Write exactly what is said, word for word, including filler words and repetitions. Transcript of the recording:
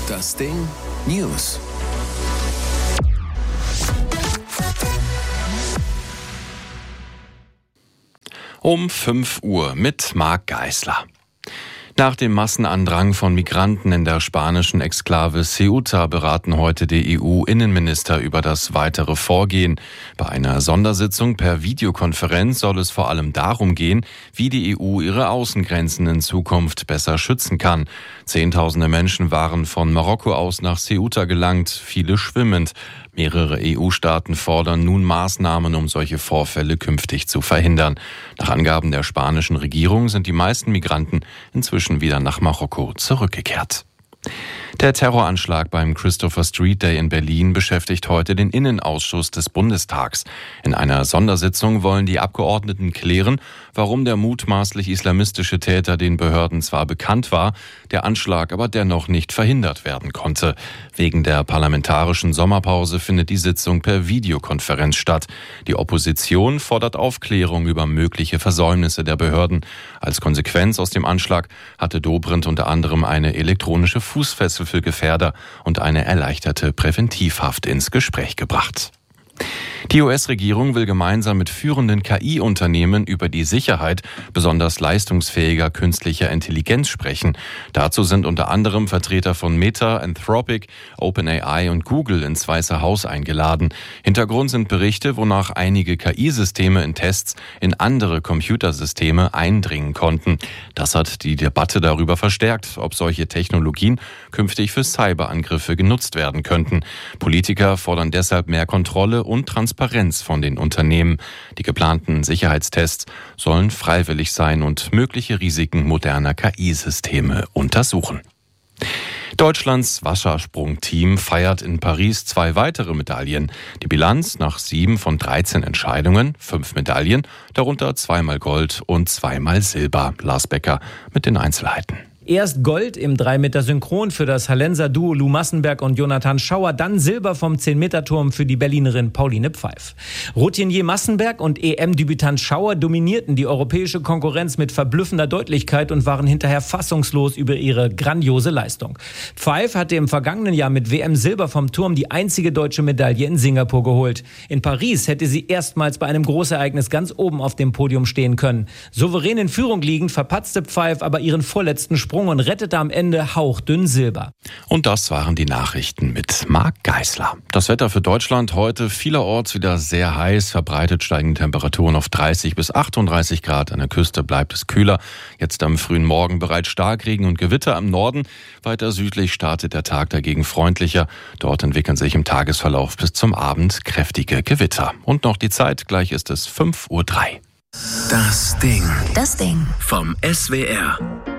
Das Ding News. Um fünf Uhr mit Marc Geisler. Nach dem Massenandrang von Migranten in der spanischen Exklave Ceuta beraten heute die E U-Innenminister über das weitere Vorgehen. Bei einer Sondersitzung per Videokonferenz soll es vor allem darum gehen, wie die E U ihre Außengrenzen in Zukunft besser schützen kann. Zehntausende Menschen waren von Marokko aus nach Ceuta gelangt, viele schwimmend. Mehrere E U-Staaten fordern nun Maßnahmen, um solche Vorfälle künftig zu verhindern. Nach Angaben der spanischen Regierung sind die meisten Migranten inzwischen wieder nach Marokko zurückgekehrt. Der Terroranschlag beim Christopher Street Day in Berlin beschäftigt heute den Innenausschuss des Bundestags. In einer Sondersitzung wollen die Abgeordneten klären, warum der mutmaßlich islamistische Täter den Behörden zwar bekannt war, der Anschlag aber dennoch nicht verhindert werden konnte. Wegen der parlamentarischen Sommerpause findet die Sitzung per Videokonferenz statt. Die Opposition fordert Aufklärung über mögliche Versäumnisse der Behörden. Als Konsequenz aus dem Anschlag hatte Dobrindt unter anderem eine elektronische Fußfessel für Gefährder und eine erleichterte Präventivhaft ins Gespräch gebracht. Die U S-Regierung will gemeinsam mit führenden K I-Unternehmen über die Sicherheit besonders leistungsfähiger künstlicher Intelligenz sprechen. Dazu sind unter anderem Vertreter von Meta, Anthropic, OpenAI und Google ins Weiße Haus eingeladen. Hintergrund sind Berichte, wonach einige K I-Systeme in Tests in andere Computersysteme eindringen konnten. Das hat die Debatte darüber verstärkt, ob solche Technologien künftig für Cyberangriffe genutzt werden könnten. Politiker fordern deshalb mehr Kontrolle und Transparenz von den Unternehmen. Die geplanten Sicherheitstests sollen freiwillig sein und mögliche Risiken moderner K I-Systeme untersuchen. Deutschlands Wassersprungteam feiert in Paris zwei weitere Medaillen. Die Bilanz nach sieben von dreizehn Entscheidungen, fünf Medaillen, darunter zweimal Gold und zweimal Silber. Lars Becker mit den Einzelheiten. Erst Gold im drei Meter Synchron für das Hallenser Duo Lou Massenberg und Jonathan Schauer, dann Silber vom zehn Meter Turm für die Berlinerin Pauline Pfeif. Routinier Massenberg und E M-Debütant Schauer dominierten die europäische Konkurrenz mit verblüffender Deutlichkeit und waren hinterher fassungslos über ihre grandiose Leistung. Pfeif hatte im vergangenen Jahr mit W M-Silber vom Turm die einzige deutsche Medaille in Singapur geholt. In Paris hätte sie erstmals bei einem Großereignis ganz oben auf dem Podium stehen können. Souverän in Führung liegend verpatzte Pfeif aber ihren vorletzten Sprung und rettete am Ende hauchdünn Silber. Und das waren die Nachrichten mit Marc Geisler. Das Wetter für Deutschland heute vielerorts wieder sehr heiß, verbreitet steigende Temperaturen auf dreißig bis achtunddreißig Grad. An der Küste bleibt es kühler. Jetzt am frühen Morgen bereits Starkregen und Gewitter im Norden. Weiter südlich startet der Tag dagegen freundlicher. Dort entwickeln sich im Tagesverlauf bis zum Abend kräftige Gewitter. Und noch die Zeit, gleich ist es fünf Uhr drei. Das Ding. Das Ding. Vom S W R.